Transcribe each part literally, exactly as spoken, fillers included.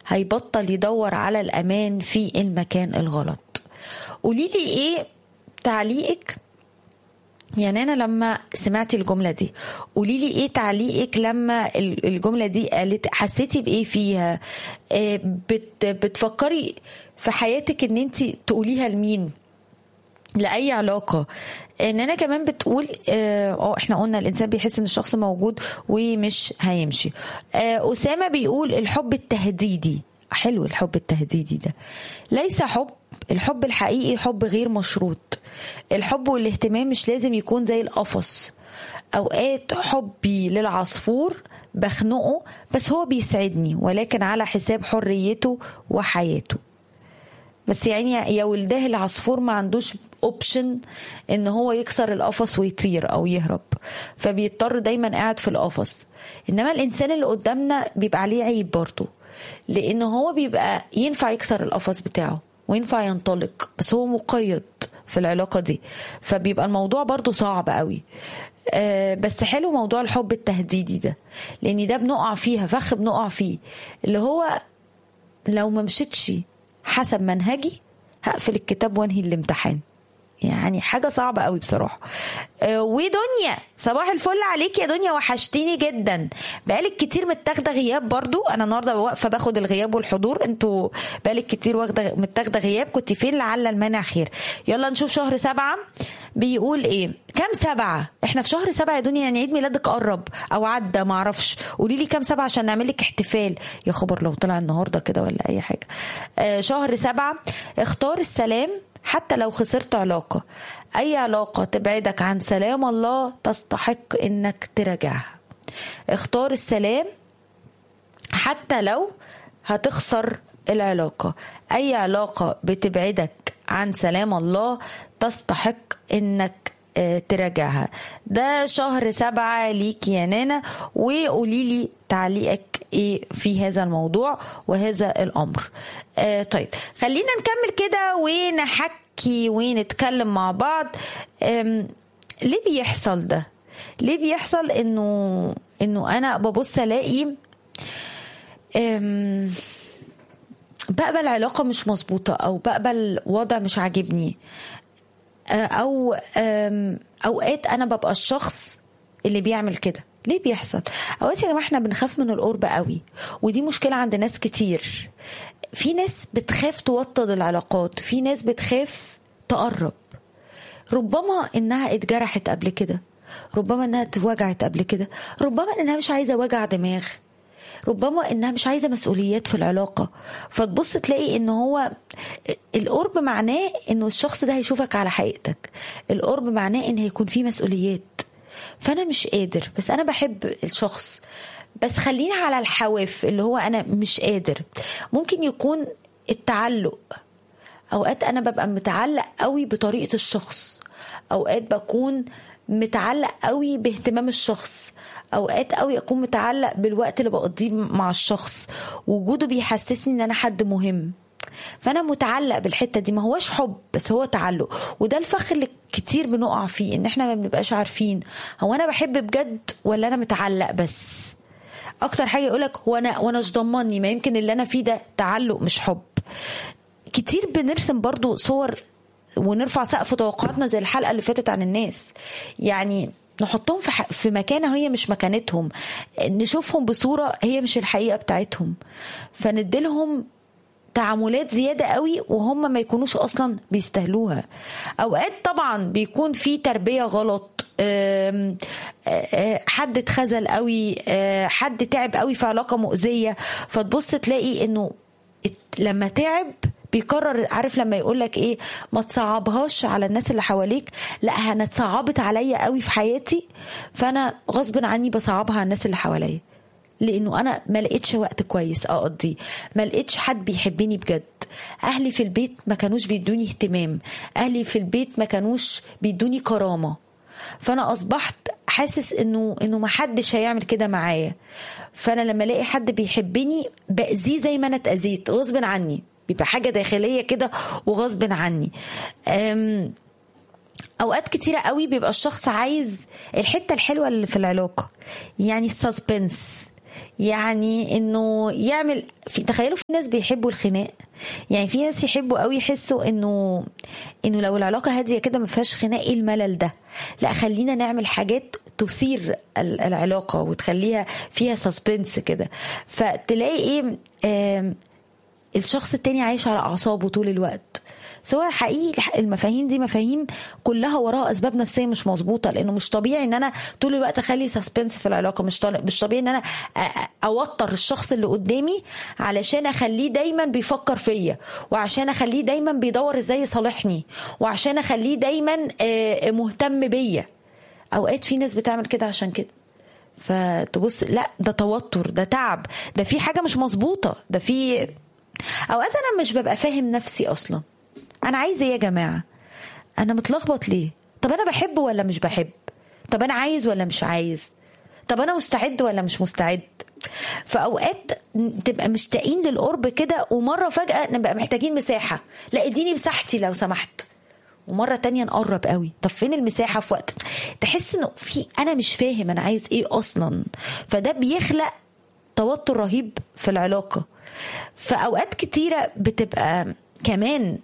هيبطل يدور على الأمان في المكان الغلط. قوليلي ايه تعليقك؟ يعني أنا لما سمعتي الجملة دي قوليلي ايه تعليقك لما الجملة دي قالت، حسيتي بايه فيها؟ بت بتفكري في حياتك ان انت تقوليها لمين؟ لأي علاقة؟ ان انا كمان بتقول اه احنا قلنا الانسان بيحس ان الشخص موجود ومش هيمشي. اه أسامة بيقول الحب التهديدي. حلو الحب التهديدي ده، ليس حب. الحب الحقيقي حب غير مشروط. الحب والاهتمام مش لازم يكون زي القفص. اوقات حبي للعصفور بخنقه بس هو بيسعدني، ولكن على حساب حريته وحياته. بس يعني يا ولده العصفور ما عندوش اوبشن ان هو يكسر القفص ويطير او يهرب، فبيضطر دايما قاعد في القفص. انما الانسان اللي قدامنا بيبقى عليه عيب برضه، لان هو بيبقى ينفع يكسر القفص بتاعه وينفع ينطلق، بس هو مقيد في العلاقة دي، فبيبقى الموضوع برضه صعب قوي. آه بس حلو موضوع الحب التهديدي ده، لان ده بنقع فيها فخ بنقع فيه، اللي هو لو ما مشيتش حسب منهجي هقفل الكتاب وانهي الامتحان. يعني حاجة صعبة قوي بصراحة. أه ودنيا صباح الفل عليك يا دنيا، وحشتيني جدا، بقالك كتير متاخده غياب. برضو انا النهارده واقفه باخد الغياب والحضور، انتوا بقالك كتير واخده متاخده غياب، كنت فين؟ لعل المانع خير. يلا نشوف شهر سبعة بيقول ايه. كام سبعة؟ احنا في شهر سبعة يا دنيا، يعني عيد ميلادك قرب او عدى معرفش. قولي لي كام سبعة عشان نعمل لك احتفال. يا خبر لو طلع النهارده كده ولا اي حاجه. أه شهر سبعة، اختار السلام حتى لو خسرت علاقة. أي علاقة تبعدك عن سلام الله تستحق إنك تراجعها. اختار السلام حتى لو هتخسر العلاقة. أي علاقة بتبعدك عن سلام الله تستحق إنك تراجعها. ده شهر سبعة ليك يا نانا، وقوليلي تعليقك ايه في هذا الموضوع وهذا الامر. آه طيب خلينا نكمل كده ونحكي ونتكلم مع بعض. ليه بيحصل ده؟ ليه بيحصل انه انه انا ببص الاقي بقبل علاقة مش مظبوطة، او بقبل وضع مش عاجبني، او اوقات انا ببقى الشخص اللي بيعمل كده. ليه بيحصل؟ اوقات يا جماعه احنا بنخاف من القرب قوي، ودي مشكله عند ناس كتير. في ناس بتخاف توطد العلاقات، في ناس بتخاف تقرب، ربما انها اتجرحت قبل كده، ربما انها اتوجعت قبل كده، ربما انها مش عايزه وجع دماغ، ربما انها مش عايزه مسؤوليات في العلاقه. فتبص تلاقي ان هو القرب معناه انه الشخص ده هيشوفك على حقيقتك، القرب معناه ان هيكون فيه مسؤوليات. فانا مش قادر، بس انا بحب الشخص، بس خلينا على الحواف اللي هو انا مش قادر. ممكن يكون التعلق، اوقات انا ببقى متعلق قوي بطريقه الشخص، اوقات بكون متعلق قوي باهتمام الشخص، اوقات قوي اكون متعلق بالوقت اللي بقضيه مع الشخص، وجوده بيحسسني ان انا حد مهم، فانا متعلق بالحته دي. ما هوش حب بس هو تعلق، وده الفخ اللي كتير بنقع فيه، ان احنا ما بنبقاش عارفين هو انا بحب بجد ولا انا متعلق بس. اكتر حاجه يقولك هو انا وانا مش ضمني، ما يمكن اللي انا فيه ده تعلق مش حب. كتير بنرسم برضو صور ونرفع سقف توقعاتنا زي الحلقه اللي فاتت عن الناس، يعني نحطهم في في مكانه هي مش مكانتهم، نشوفهم بصوره هي مش الحقيقه بتاعتهم، فنديلهم تعاملات زيادة قوي وهم ما يكونوش أصلا بيستهلوها. أوقات طبعا بيكون في تربية غلط، حد اتخزل قوي، حد تعب قوي في علاقة مؤذية، فتبص تلاقي إنه لما تعب بيقرر، عارف لما يقولك ايه، ما تصعبهاش على الناس اللي حواليك، لا انا اتصعبت عليا قوي في حياتي، فانا غصب عني بصعبها على الناس اللي حواليا، لانه انا ما لقيتش وقت كويس اقضي، ما لقيتش حد بيحبني بجد، اهلي في البيت ما كانوش بيدوني اهتمام، اهلي في البيت ما كانوش بيدوني كرامة، فانا اصبحت حاسس انه انه ما حدش هيعمل كده معايا، فانا لما الاقي حد بيحبني باذيه زي ما انا اتاذيت غصب عني، بيبقى حاجة داخلية كده وغصب عني. اوقات كتيرة قوي بيبقى الشخص عايز الحتة الحلوة اللي في العلاقة، يعني السسبنس، يعني انه يعمل في، تخيلوا في ناس بيحبوا الخناق، يعني في ناس يحبوا قوي يحسوا انه انه لو العلاقه هاديه كده ما فيهاش خناق، ايه الملل ده؟ لا، خلينا نعمل حاجات تثير العلاقه وتخليها فيها سسبنس كده. فتلاقي ايه، الشخص التاني عايش على اعصابه طول الوقت. سواء حقيقي المفاهيم دي مفاهيم كلها وراها اسباب نفسيه مش مظبوطه، لانه مش طبيعي ان انا طول الوقت اخلي سسبنس في العلاقه، مش مش طبيعي ان انا اوتر الشخص اللي قدامي علشان اخليه دايما بيفكر فيا، وعشان اخليه دايما بيدور ازاي يصالحني، وعشان اخليه دايما مهتم بيا. اوقات في ناس بتعمل كده عشان كده، فتبص لا ده توتر، ده تعب، ده في حاجه مش مظبوطه، ده في اوقات انا مش ببقى فاهم نفسي اصلا. انا عايز ايه يا جماعه؟ انا متلخبط ليه؟ طب انا بحب ولا مش بحب؟ طب انا عايز ولا مش عايز؟ طب انا مستعد ولا مش مستعد؟ فاوقات تبقى مشتاقين للقرب كده، ومره فجاه نبقى محتاجين مساحه، لا اديني مساحتي لو سمحت. ومره تانية نقرب قوي، طب فين المساحه؟ في وقت تحس انه في انا مش فاهم انا عايز ايه اصلا، فده بيخلق توتر رهيب في العلاقه. فاوقات كتيره بتبقى كمان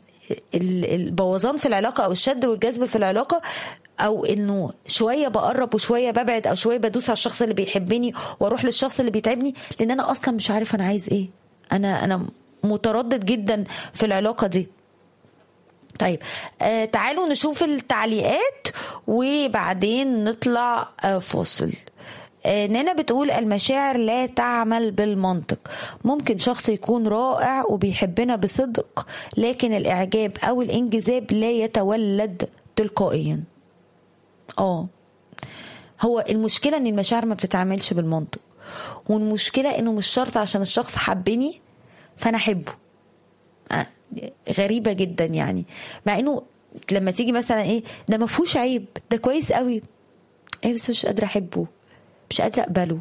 البوظان في العلاقه او الشد والجذب في العلاقه، او انه شويه بقرب وشويه ببعد، او شويه بدوس على الشخص اللي بيحبني واروح للشخص اللي بيتعبني، لان انا اصلا مش عارف انا عايز ايه. انا انا متردد جدا في العلاقه دي. طيب آه تعالوا نشوف التعليقات وبعدين نطلع آه فاصل. آه نانا بتقول المشاعر لا تعمل بالمنطق، ممكن شخص يكون رائع وبيحبنا بصدق، لكن الإعجاب أو الانجذاب لا يتولد تلقائيا. اه هو المشكلة ان المشاعر ما بتتعملش بالمنطق، والمشكلة انه مش شرط عشان الشخص حبني فانا احبه. آه غريبة جدا يعني، مع انه لما تيجي مثلا ايه ده ما فيهوش عيب، ده كويس قوي، ايه بس مش قادرة احبه، مش قادرة اقبله،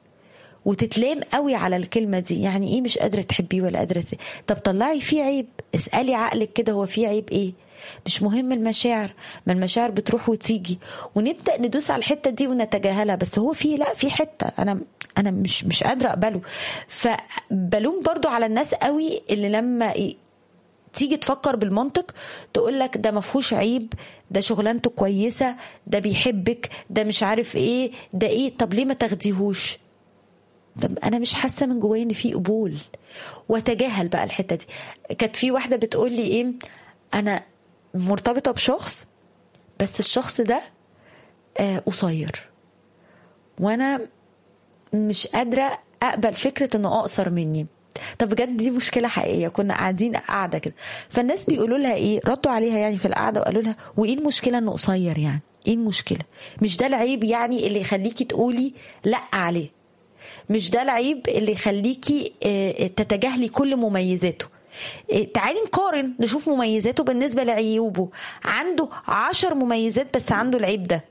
وتتلام قوي على الكلمة دي. يعني ايه مش قادرة تحبيه ولا قادرة؟ طب طلعي فيه عيب، اسألي عقلك كده هو فيه عيب ايه. مش مهم المشاعر، ما المشاعر بتروح وتيجي، ونبدأ ندوس على الحتة دي ونتجاهلها، بس هو فيه لا في حتة انا انا مش مش قادرة اقبله. فبلوم برضو على الناس قوي اللي لما تيجي تفكر بالمنطق تقولك ده مفهوش عيب، ده شغلانته كويسة، ده بيحبك، ده مش عارف ايه، ده ايه. طب ليه ما تاخديهوش؟ طب انا مش حاسة من جوايا ان في قبول، وتجاهل بقى الحتة دي. كانت في واحدة بتقول لي ايه، انا مرتبطة بشخص بس الشخص ده آه قصير، وانا مش قادرة اقبل فكرة انه اقصر مني. طب بجد دي مشكلة حقيقية، كنا قاعدين قاعدة كده، فالناس بيقولوا لها ايه، ردوا عليها يعني في القعدة وقالوا لها وايه المشكلة انه قصير؟ يعني ايه المشكلة؟ مش ده العيب يعني اللي يخليكي تقولي لا عليه، مش ده العيب اللي يخليكي تتجاهلي كل مميزاته. تعالي نقارن نشوف مميزاته بالنسبة لعيوبه. عنده عشر مميزات بس عنده العيب ده.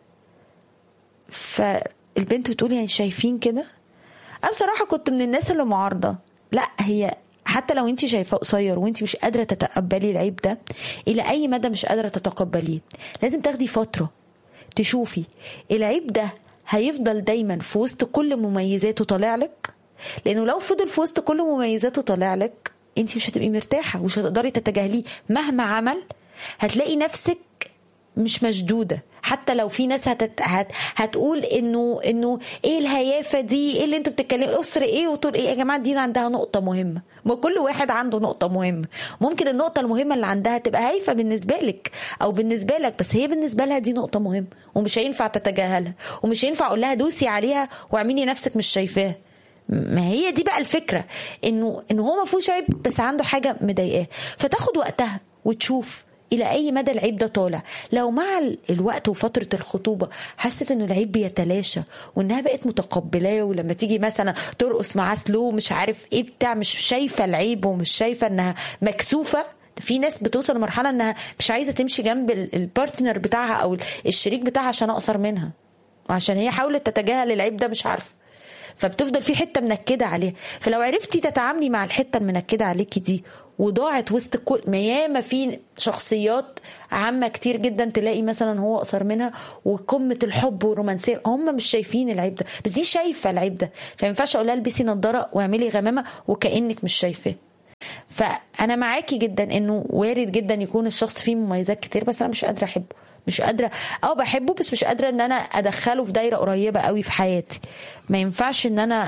فالبنت بتقول يعني شايفين كده؟ انا بصراحة كنت من الناس اللي معارضة، لا هي حتى لو انت شايفاه قصير وانت مش قادرة تتقبلي العيب ده، الى اي مدى مش قادرة تتقبليه؟ لازم تاخدي فترة تشوفي العيب ده هيفضل دايما في وسط كل مميزاته طالع لك، لانه لو فضل في وسط كل مميزاته طالع لك انت مش هتبقي مرتاحة ومش هتقدري تتجاهليه مهما عمل. هتلاقي نفسك مش مشدودة، حتى لو في ناس هتت... هت... هتقول انه انه ايه الهيافه دي، ايه اللي انتوا بتتكلموا، اسر ايه وطول ايه. يا جماعه دي عندها نقطه مهمه، ما كل واحد عنده نقطه مهمه. ممكن النقطه المهمه اللي عندها تبقى هايفه بالنسبه لك او بالنسبه لك، بس هي بالنسبه لها دي نقطه مهمه ومش هينفع تتجاهلها، ومش هينفع اقول لها دوسي عليها واعملي نفسك مش شايفاها. ما هي دي بقى الفكره، انه انه هو ما فيهوش عيب بس عنده حاجه مضايقاه، فتاخد وقتها وتشوف إلى أي مدى العيب ده طالع. لو مع الوقت وفترة الخطوبة حست إنه العيب بيتلاشى وإنها بقت متقبلاه، ولما تيجي مثلا ترقص معاه سلو مش عارف إيه بتاع، مش شايفة العيب ومش شايفة إنها مكسوفة. في ناس بتوصل لمرحلة إنها مش عايزة تمشي جنب البارتنر بتاعها أو الشريك بتاعها عشان أقصر منها، وعشان هي حاولت تتجاهل العيب ده مش عارفة. فبتفضل في حته منكده عليها. فلو عرفتي تتعاملي مع الحته المنكده عليكي دي وضاعت وسط كل ما ياما في شخصيات عامه كتير جدا تلاقي مثلا هو اقصر منها وقمه الحب والرومانسيه، هم مش شايفين العيب ده، بس دي شايفه العيب ده. فما ينفعش اقول لها البسي نظاره واعملي غمامه وكانك مش شايفاه. فانا معاكي جدا انه وارد جدا يكون الشخص فيه مميزات كتير بس انا مش قادره احبه، مش قادره او بحبه بس مش قادره ان انا ادخله في دايره قريبه قوي في حياتي. ما ينفعش ان انا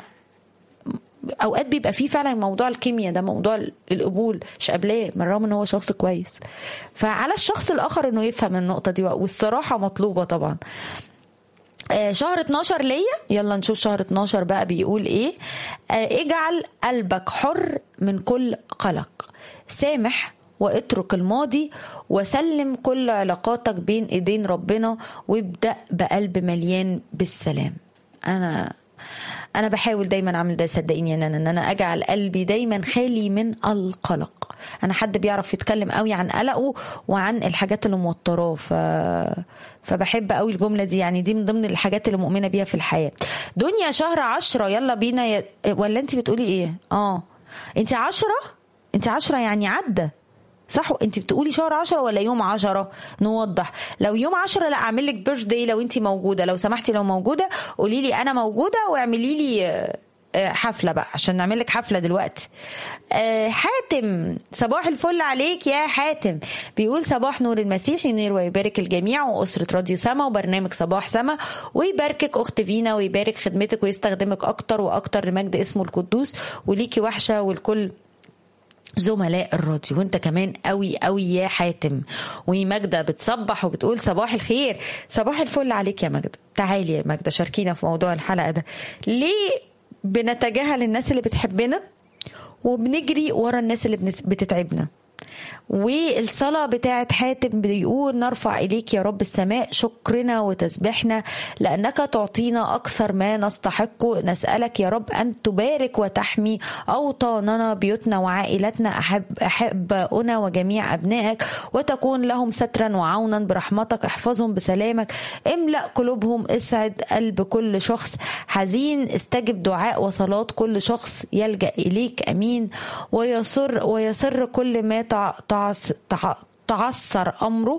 اوقات بيبقى فيه فعلا موضوع الكيمياء ده، موضوع القبول مش قابلاه من رغم ان هو شخص كويس. فعلى الشخص الاخر انه يفهم النقطه دي، والصراحه مطلوبه طبعا. آه شهر اتناشر ليا، يلا نشوف شهر اتناشر بقى بيقول ايه. آه اجعل قلبك حر من كل قلق، سامح واترك الماضي وسلم كل علاقاتك بين ايدين ربنا وابدأ بقلب مليان بالسلام. انا انا بحاول دايما اعمل ده، صدقيني ان انا ان انا اجعل قلبي دايما خالي من القلق. انا حد بيعرف يتكلم قوي عن قلقه وعن الحاجات اللي موتراه، ف فبحب قوي الجمله دي، يعني دي من ضمن الحاجات اللي مؤمنه بيها في الحياه. دنيا شهر عشرة، يلا بينا ي... ولا انت بتقولي ايه؟ اه انت عشرة، انت عشرة يعني عدى صح؟ انت بتقولي شهر عشرة ولا يوم عشرة؟ نوضح. لو يوم عشرة لا اعمل لك بيرث داي لو انت موجوده، لو سمحتي لو موجوده قولي لي انا موجوده واعملي لي حفله بقى عشان نعمل لك حفله دلوقتي. حاتم صباح الفل عليك يا حاتم، بيقول صباح نور المسيح ينير ويبارك الجميع واسره راديو سما وبرنامج صباح سما، ويباركك اخت فينا ويبارك خدمتك ويستخدمك اكتر واكتر لمجد اسمه القدوس، وليكي وحشه والكل زملاء الراديو، وانت كمان قوي قوي يا حاتم. وماجدة بتصبح وبتقول صباح الخير، صباح الفل عليك يا ماجدة. تعالي يا ماجدة شاركينا في موضوع الحلقة ده. ليه بنتجاهل الناس اللي بتحبنا وبنجري ورا الناس اللي بتتعبنا؟ والصلاة بتاعت حاتم بيقول نرفع إليك يا رب السماء شكرنا وتسبحنا لأنك تعطينا أكثر ما نستحق. نسألك يا رب أن تبارك وتحمي أوطاننا، بيوتنا وعائلتنا، أحب أحبائنا وجميع أبنائك، وتكون لهم سترا وعونا برحمتك. احفظهم بسلامك، املأ قلوبهم، اسعد قلب كل شخص حزين، استجب دعاء وصلاة كل شخص يلجأ إليك. أمين. ويسر ويسر كل ما تعثر أمره،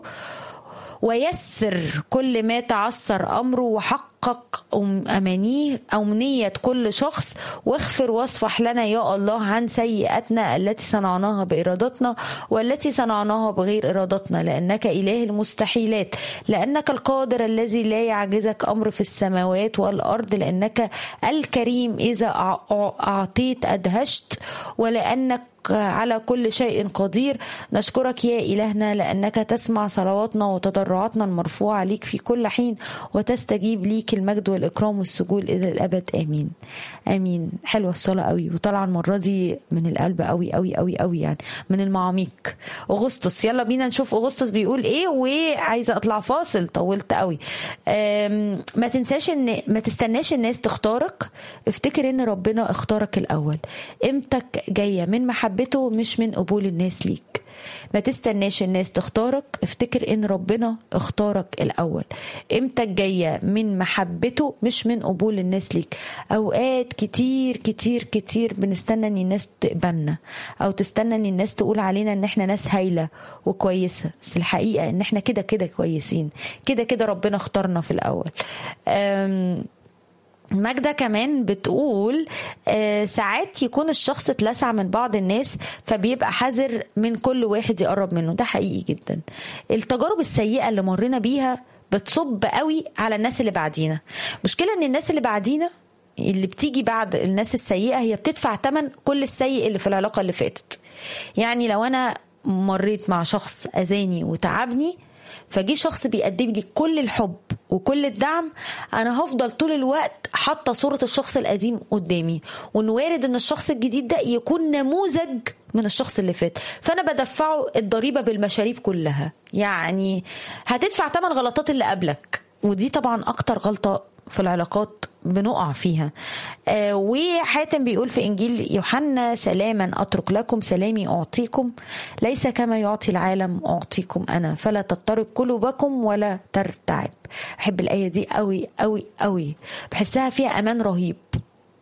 ويسر كل ما تعثر أمره، وحقق أمانيه أمنية كل شخص، واغفر واصفح لنا يا الله عن سيئاتنا التي صنعناها بإرادتنا والتي صنعناها بغير إرادتنا، لأنك إله المستحيلات، لأنك القادر الذي لا يعجزك أمر في السماوات والأرض، لأنك الكريم إذا أعطيت أدهشت، ولأنك على كل شيء قدير. نشكرك يا إلهنا لأنك تسمع صلواتنا وتضرعاتنا المرفوعة ليك في كل حين، وتستجيب ليك المجد والإكرام والسجود إلى الأبد. آمين آمين. حلوة الصلاة قوي، وطلع المرة دي من القلب قوي قوي قوي قوي، يعني من المعاميق. أغسطس، يلا بينا نشوف أغسطس بيقول إيه. وعايزة أطلع فاصل، طولت قوي. ما تنساش إن ما تستناش الناس تختارك، افتكر إن ربنا اختارك الأول. قيمتك جاية من محبة مش من قبول الناس ليك. ما تستناش الناس تختارك، افتكر ان ربنا اختارك الاول. قيمتك جايه من محبته مش من قبول الناس ليك. اوقات كتير كتير كتير بنستنى ان الناس تقبلنا او تستنى ان الناس تقول علينا ان احنا ناس هايله وكويسه، بس الحقيقه ان احنا كده كده كويسين، كده كده ربنا اختارنا في الاول. أم ماجدة كمان بتقول آه ساعات يكون الشخص اتلسع من بعض الناس فبيبقى حذر من كل واحد يقرب منه. ده حقيقي جدا. التجارب السيئة اللي مرينا بيها بتصب قوي على الناس اللي بعدينا. مشكلة ان الناس اللي بعدينا اللي بتيجي بعد الناس السيئة هي بتدفع ثمن كل السيء اللي في العلاقة اللي فاتت. يعني لو انا مريت مع شخص اذاني وتعبني، فجي شخص بيقدم لي كل الحب وكل الدعم، انا هفضل طول الوقت حاطه صوره الشخص القديم قدامي، وان وارد ان الشخص الجديد ده يكون نموذج من الشخص اللي فات، فانا بدفعه الضريبه بالمشاريب كلها. يعني هتدفع ثمن غلطات اللي قبلك، ودي طبعا اكتر غلطه في العلاقات بنقع فيها. آه وحاتم بيقول في إنجيل يوحنا سلاما أترك لكم، سلامي أعطيكم، ليس كما يعطي العالم أعطيكم أنا، فلا تضطرب قلوبكم ولا ترتعب. أحب الآية دي قوي قوي قوي، بحسها فيها أمان رهيب.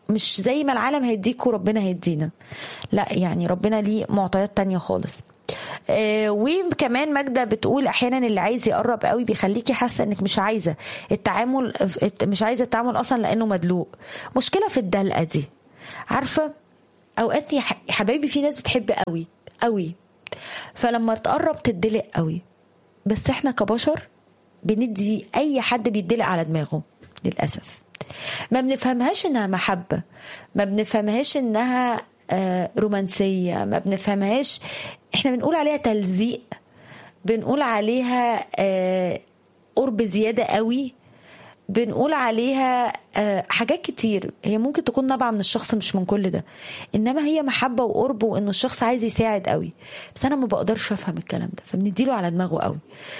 مش زي ما العالم هيديك وربنا هيدينا، لا يعني ربنا ليه معطيات تانية خالص. آه وكمان ماجدة بتقول احيانا اللي عايز يقرب قوي بيخليكي حاسه انك مش عايزه التعامل، مش عايزه التعامل اصلا لانه مدلوق. مشكله في الدلقه دي، عارفه اوقات يا حبايبي في ناس بتحب قوي قوي، فلما تقرب تدلق قوي، بس احنا كبشر بندي اي حد بيدلق على دماغه للاسف. ما بنفهمهاش انها محبه، ما بنفهمهاش انها آه رومانسيه، ما بنفهمهاش، احنا بنقول عليها تلزيق، بنقول عليها آه قرب زياده قوي، بنقول عليها آه حاجات كتير. هي ممكن تكون نابعه من الشخص مش من كل ده، انما هي محبه وقرب وانه الشخص عايز يساعد قوي، بس انا ما بقدرش افهم الكلام ده فبنديله على دماغه قوي.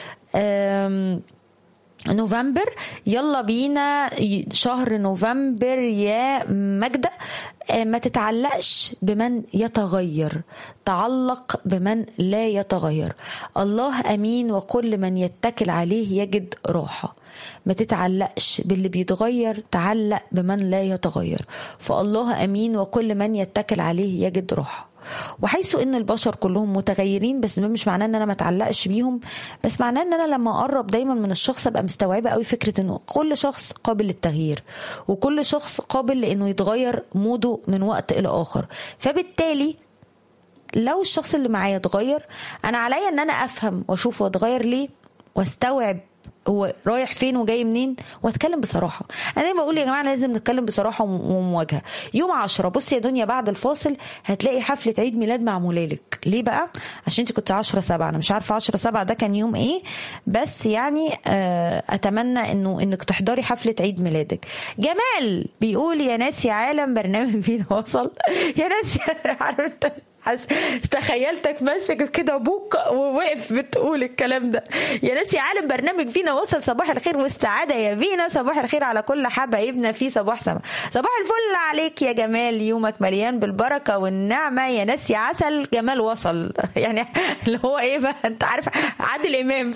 آم نوفمبر، يلا بينا شهر نوفمبر يا ماجدة. ما تتعلقش بمن يتغير، تعلق بمن لا يتغير. الله أمين وكل من يتكل عليه يجد راحة. ما تتعلقش باللي بيتغير، تعلق بمن لا يتغير. فالله أمين وكل من يتكل عليه يجد راحة. وحيث ان البشر كلهم متغيرين، بس ده مش معناه ان انا ما اتعلقش بيهم، بس معناه ان انا لما اقرب دايما من الشخص ابقى مستوعبه قوي فكره انه كل شخص قابل للتغيير، وكل شخص قابل لانه يتغير موده من وقت الى اخر. فبالتالي لو الشخص اللي معايا اتغير، انا عليا ان انا افهم واشوف هو اتغير ليه، واستوعب هو رايح فين وجاي منين، واتكلم بصراحه. انا دايما بقول يا جماعه لازم نتكلم بصراحه ومواجهه. يوم عشرة بصي يا دنيا بعد الفاصل هتلاقي حفله عيد ميلاد معموله لك. ليه بقى؟ عشان انت كنت عشرة سبعة، انا مش عارفه عشرة سبعة ده كان يوم ايه، بس يعني اتمنى انه انك تحضري حفله عيد ميلادك. جمال بيقول يا ناس يا عالم برنامج فينا وصل. يا ناس عارفه تخيلتك ماسك كده بوك ووقف بتقول الكلام ده. يا ناس يا عالم برنامج فينا وصل. صباح الخير والسعادة يا فينا، صباح الخير على كل حبايبنا في صباح سما. صباح الفل عليك يا جمال، يومك مليان بالبركة والنعمة. يا ناس يا عسل، جمال وصل يعني اللي هو ايه بقى، انت عارف عادل امام.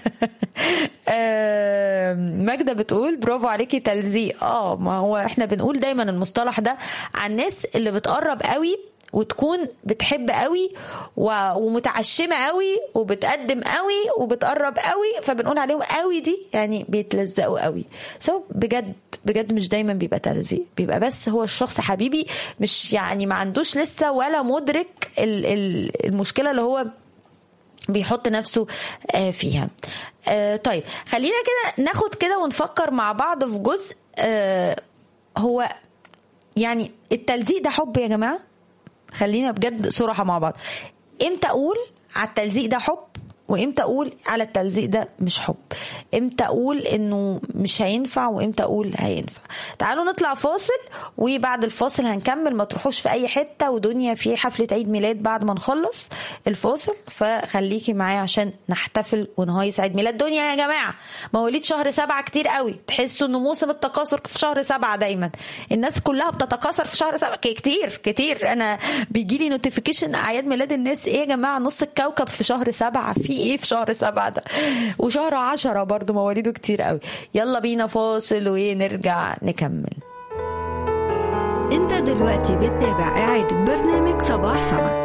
ماجدة بتقول برافو عليكي تلزيق. اه ما هو احنا بنقول دايما المصطلح ده عن الناس اللي بتقرب قوي وتكون بتحب قوي ومتعشمة قوي وبتقدم قوي وبتقرب قوي، فبنقول عليهم قوي دي يعني بيتلزقوا قوي. سو بجد بجد مش دايما بيبقى تلزيق، بيبقى بس هو الشخص حبيبي مش يعني ما عندوش لسه ولا مدرك المشكلة اللي هو بيحط نفسه فيها. طيب خلينا كده ناخد كده ونفكر مع بعض في جزء. هو يعني التلزيق ده حب يا جماعة؟ خلينا بجد صراحة مع بعض. امتى اقول على التلزيق ده حب، وامتى اقول على التلزيق ده مش حب؟ امتى اقول انه مش هينفع، وامتى اقول هينفع؟ تعالوا نطلع فاصل، وبعد الفاصل هنكمل. ما تروحوش في اي حتة، ودنيا في حفلة عيد ميلاد بعد ما نخلص الفاصل، فخليكي معايا عشان نحتفل ونهيص عيد ميلاد دنيا يا جماعة. مواليد شهر سبعة كتير قوي، تحسوا انه موسم التكاثر في شهر سبعة دايما. الناس كلها بتتكاثر في شهر سبعة كتير كتير. انا بيجيلي نوتيفيكيشن اعياد ميلاد الناس، ايه يا جماعة نص الكوكب في شهر سبعة، في ايه في شهر سبعة ده؟ وشهر عشرة برضو مواليده كتير قوي. يلا بينا فاصل ونرجع نكمل. انت دلوقتي بتتابع اعادة برنامج صباح سما.